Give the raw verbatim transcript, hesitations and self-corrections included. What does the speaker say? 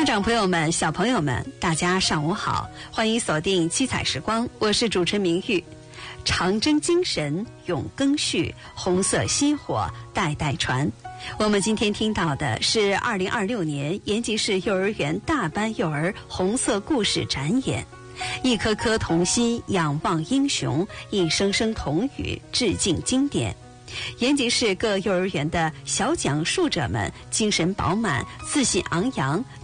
家长朋友们、小朋友们，大家上午好，欢迎锁定七彩时光，我是主持人明玉。长征精神永更续，红色薪火代代传。我们今天听到的是二零二六年延吉市幼儿园大班幼儿红色故事展演，一颗颗童心仰望英雄，一声声童语致敬经典。延吉市各幼儿园的小讲述者们精神饱满，自信昂扬，